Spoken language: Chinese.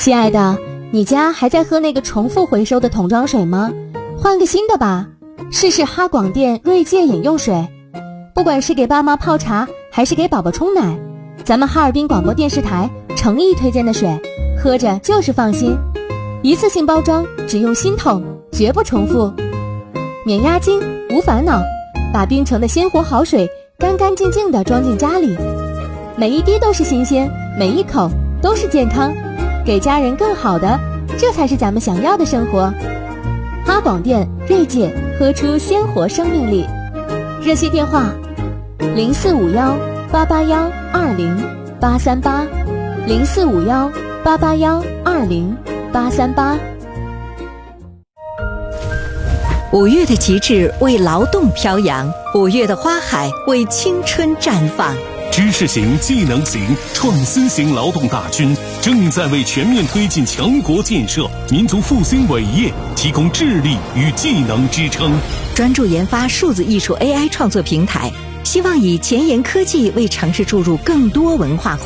亲爱的，你家还在喝那个重复回收的桶装水吗？换个新的吧，试试哈广电锐界饮用水。不管是给爸妈泡茶还是给宝宝冲奶，咱们哈尔滨广播电视台诚意推荐的水，喝着就是放心。一次性包装，只用新桶，绝不重复，免押金无烦恼，把冰城的鲜活好水干干净净地装进家里，每一滴都是新鲜，每一口都是健康，给家人更好的，这才是咱们想要的生活。哈广电锐界，喝出鲜活生命力。热线电话0451-881-20838，0451-881-20838。 5月的极致为劳动飘扬，5月的花海为青春绽放。 知识型、技能型、创新型劳动大军正在为全面推进强国建设、民族复兴伟业提供智力与技能支撑。 专注研发数字艺术 AI 创作平台，希望以前沿科技为城市注入更多文化